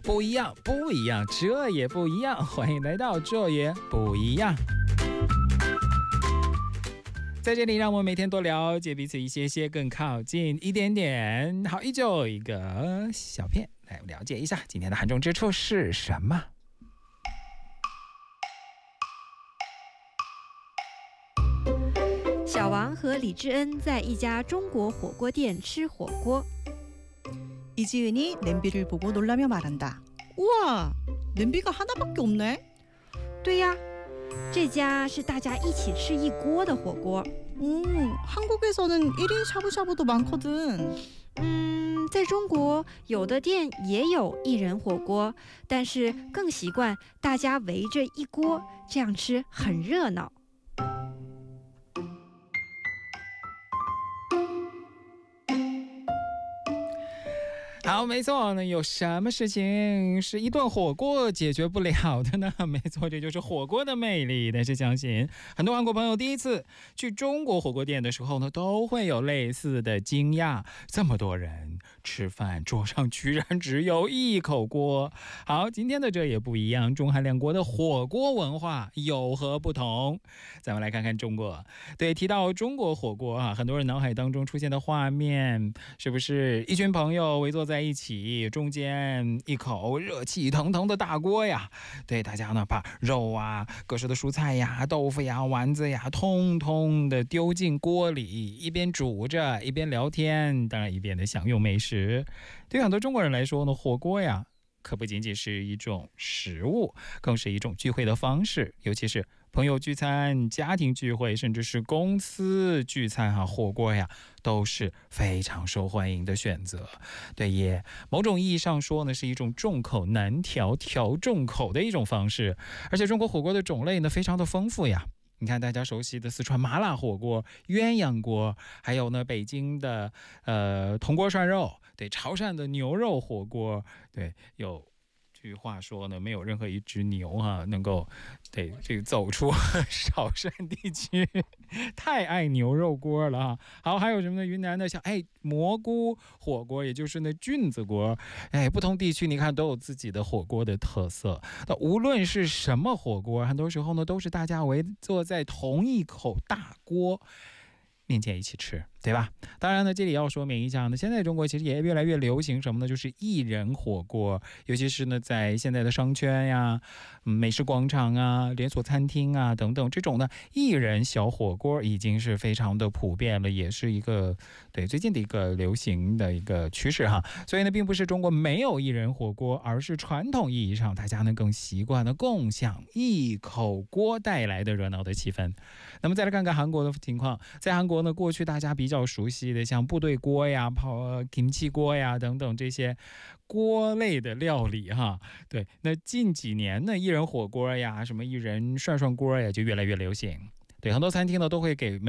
不一样，不一样，这也不一样。欢迎来到这也不一样。在这里，让我们每天多了解彼此一些些，更靠近一点点。好，依旧一个小片来了解一下今天的韩中之处是什么。 小王和李智恩在一家中国火锅店吃火锅。 이지은이 냄비를 보고 놀라며 말한다. 우와, 냄비가 하나밖에 없네. 对呀，这家是大家一起吃一锅的火锅。 한국에서는 1인 샤브샤브도 많거든. 在中国有的店也有一人火锅，但是更习惯大家围着一锅这样吃，很热闹。 好，没错呢，有什么事情是一顿火锅解决不了的呢？没错，这就是火锅的魅力。但是相信很多韩国朋友第一次去中国火锅店的时候呢，都会有类似的惊讶。这么多人吃饭，桌上居然只有一口锅。好，今天的这也不一样，中韩两国的火锅文化有何不同？咱们来看看中国。对，提到中国火锅啊，很多人脑海当中出现的画面，是不是一群朋友围坐在一起，中间一口热气腾腾的大锅呀？对，大家呢把肉啊、各式的蔬菜呀、豆腐呀、丸子呀，通通的丢进锅里，一边煮着，一边聊天，当然一边的享用美食。对于很多中国人来说呢，火锅呀，可不仅仅是一种食物，更是一种聚会的方式，尤其是朋友聚餐、家庭聚会，甚至是公司聚餐啊，火锅呀都是非常受欢迎的选择。对，也某种意义上说呢，是一种众口难调、调重口的一种方式。而且中国火锅的种类呢，非常的丰富呀。你看大家熟悉的四川麻辣火锅、鸳鸯锅，还有呢北京的铜锅涮肉，对，潮汕的牛肉火锅，对，有句话说呢，没有任何一只牛能够对这个走出潮汕地区，太爱牛肉锅了啊。好，还有什么呢？云南的像蘑菇火锅，也就是那菌子锅，不同地区你看都有自己的火锅的特色。那无论是什么火锅，很多时候呢都是大家围坐在同一口大锅面前一起吃，对吧？当然呢，这里要说明一下呢，现在中国其实也越来越流行什么呢？就是一人火锅，尤其是呢，在现在的商圈呀、美食广场啊、连锁餐厅啊等等，这种呢一人小火锅已经是非常的普遍了，也是一个对最近的一个流行的一个趋势哈。所以呢，并不是中国没有一人火锅，而是传统意义上大家呢更习惯的共享一口锅带来的热闹的气氛。那么再来看看韩国的情况，在韩国呢，过去大家比较熟悉的像部队锅呀、kimchi锅呀等等这些锅类的料理哈，对，那近几年呢，一人火锅呀、什么一人涮锅呀，就越来越流行。对，很多餐厅呢都会给